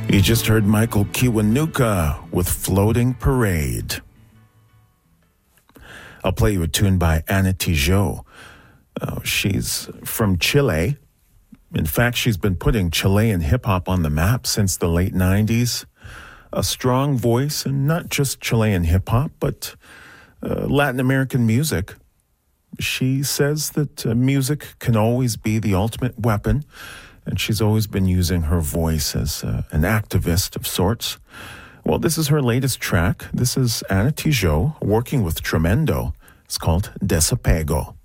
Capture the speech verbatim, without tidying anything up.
You just heard Michael Kiwanuka with Floating Parade. I'll play you a tune by Ana Tijoux. Uh, she's from Chile. In fact, she's been putting Chilean hip-hop on the map since the late nineties. A strong voice, and not just Chilean hip-hop, but uh, Latin American music. She says that uh, music can always be the ultimate weapon, and she's always been using her voice as uh, an activist of sorts. Well, this is her latest track. This is Ana Tijoux working with Tremendo. It's called Desapego.